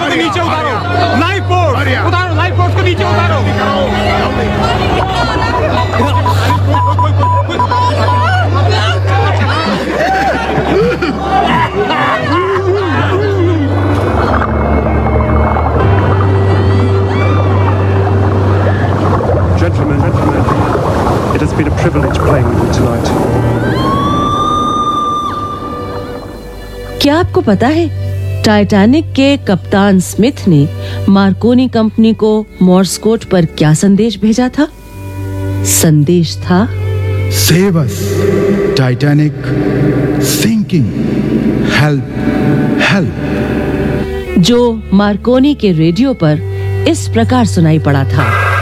को नीचे उतारो, लाइफ पोर्ट उतारो, लाइफ पोर्ट को नीचे उतारो। Gentlemen, it has been a privilege playing with you tonight. क्या आपको पता है टाइटैनिक के कप्तान स्मिथ ने मार्कोनी कंपनी को मोर्स कोड पर क्या संदेश भेजा था? संदेश था Save us, Titanic, sinking, help, help. जो मार्कोनी के रेडियो पर इस प्रकार सुनाई पड़ा था।